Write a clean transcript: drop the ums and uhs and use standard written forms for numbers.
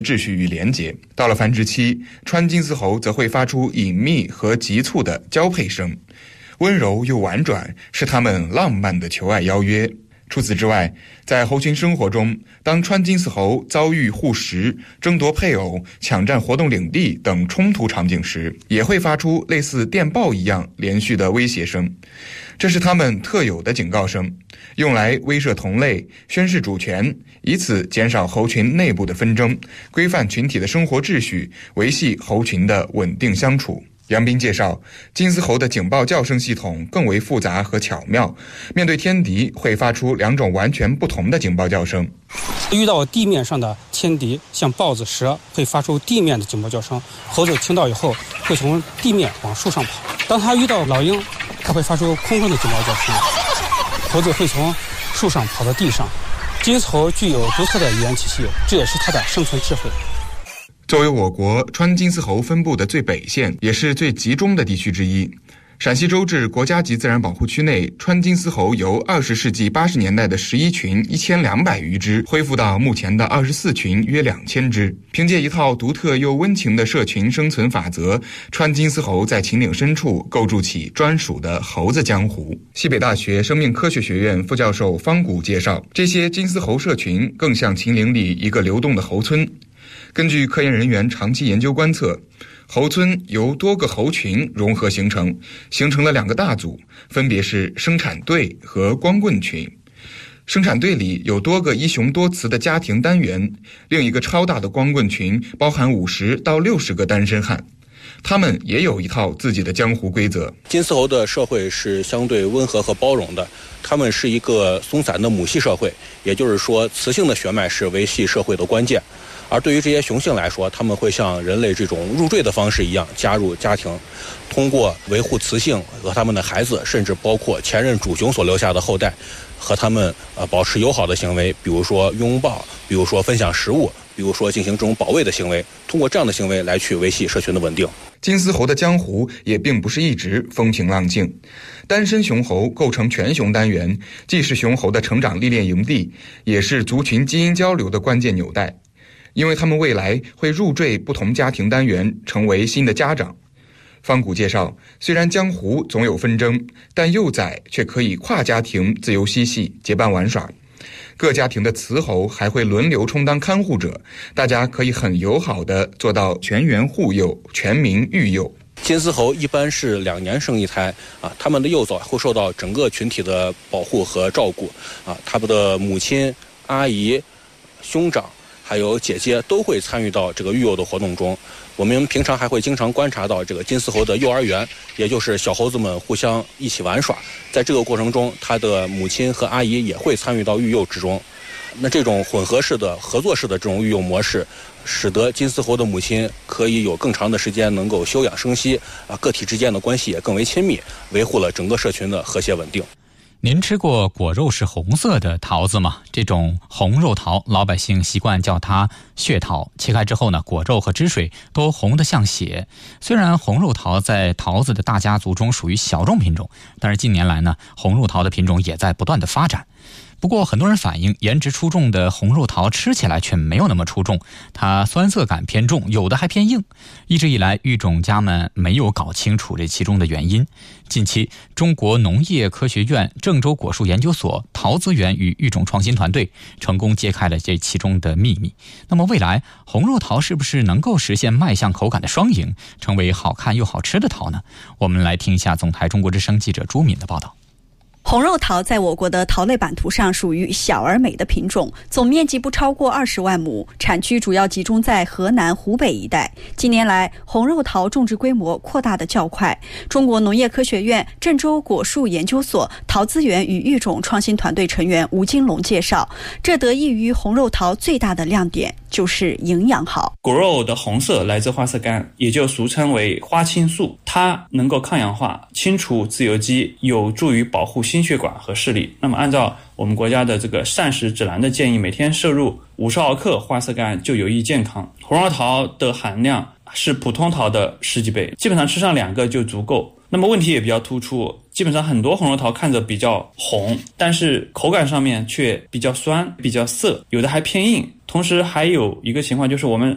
秩序与连结。到了繁殖期，川金丝猴则会发出隐秘和急促的交配声，温柔又婉转，是它们浪漫的求爱邀约。除此之外，在猴群生活中，当川金丝猴遭遇护食、争夺配偶、抢占活动领地等冲突场景时，也会发出类似电报一样连续的威胁声，这是它们特有的警告声，用来威慑同类、宣示主权，以此减少猴群内部的纷争，规范群体的生活秩序，维系猴群的稳定相处。杨斌介绍，金丝猴的警报叫声系统更为复杂和巧妙，面对天敌会发出2种完全不同的警报叫声。 遇到地面上的天敌，像豹子、蛇，会发出地面的警报叫声，猴子听到以后会从地面往树上跑。当它遇到老鹰，它会发出空空的警报叫声，猴子会从树上跑到地上。金丝猴具有独特的语言体系，这也是它的生存智慧。 作为我国川金丝猴分布的最北县，也是最集中的地区之一，陕西周至国家级自然保护区内，川金丝猴由20世纪80年代的11群1200余只恢复到目前的24群约2000只。凭借一套独特又温情的社群生存法则，川金丝猴在秦岭深处构筑起专属的猴子江湖。西北大学生命科学学院副教授方谷介绍，这些金丝猴社群更像秦岭里一个流动的猴村。根据科研人员长期研究观测，猴村由多个猴群融合形成了2个大组，分别是生产队和光棍群。生产队里有多个一雄多雌的家庭单元，另一个超大的光棍群包含50到60个单身汉。他们也有一套自己的江湖规则。 金丝猴的社会是相对温和和包容的，他们是一个松散的母系社会，也就是说，雌性的血脉是维系社会的关键。而对于这些雄性来说，他们会像人类这种入赘的方式一样加入家庭，通过维护雌性和他们的孩子，甚至包括前任主雄所留下的后代，和他们保持友好的行为，比如说拥抱，比如说分享食物，比如说进行这种保卫的行为，通过这样的行为来去维系社群的稳定。 金丝猴的江湖也并不是一直风平浪静，单身雄猴构成全雄单元，既是雄猴的成长历练营地，也是族群基因交流的关键纽带。因为他们未来会入赘不同家庭单元，成为新的家长。方谷介绍，虽然江湖总有纷争，但幼崽却可以跨家庭自由嬉戏，结伴玩耍。各家庭的雌猴还会轮流充当看护者，大家可以很友好地做到全员护幼、全民育幼。 金丝猴一般是2年生一胎他们的幼崽会受到整个群体的保护和照顾他们的母亲、阿姨、兄长还有姐姐都会参与到这个育幼的活动中。我们平常还会经常观察到这个金丝猴的幼儿园，也就是小猴子们互相一起玩耍，在这个过程中，他的母亲和阿姨也会参与到育幼之中。那这种混合式的、合作式的这种育幼模式，使得金丝猴的母亲可以有更长的时间能够休养生息个体之间的关系也更为亲密，维护了整个社群的和谐稳定。 您吃过果肉是红色的桃子吗？这种红肉桃，老百姓习惯叫它血桃。切开之后呢，果肉和汁水都红得像血。虽然红肉桃在桃子的大家族中属于小众品种，但是近年来呢，红肉桃的品种也在不断的发展。不过很多人反映，颜值出众的红肉桃吃起来却没有那么出众，它酸涩感偏重，有的还偏硬。一直以来，育种家们没有搞清楚这其中的原因。近期，中国农业科学院郑州果树研究所桃资源与育种创新团队成功揭开了这其中的秘密。那么未来，红肉桃是不是能够实现卖相口感的双赢，成为好看又好吃的桃呢？我们来听一下总台中国之声记者朱敏的报道。 红肉桃在我国的桃类版图上属于小而美的品种，总面积不超过20万亩，产区主要集中在河南、湖北一带。近年来，红肉桃种植规模扩大的较快。中国农业科学院郑州果树研究所桃资源与育种创新团队成员吴金龙介绍，这得益于红肉桃最大的亮点就是营养好。 果肉的红色来自花色苷，也就俗称为花青素，它能够抗氧化、清除自由基，有助于保护心血管和视力。那么按照我们国家的这个膳食指南的建议，每天摄入50毫克花色苷就有益健康。红肉桃的含量是普通桃的10几倍，基本上吃上2个就足够。那么问题也比较突出，基本上很多红肉桃看着比较红，但是口感上面却比较酸、比较涩，有的还偏硬。同时还有一个情况就是我们